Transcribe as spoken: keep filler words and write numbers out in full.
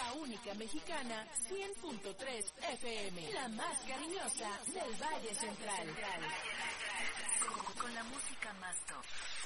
la única mexicana, cien punto tres F M, la más cariñosa del Valle Central. Con, con la música más top.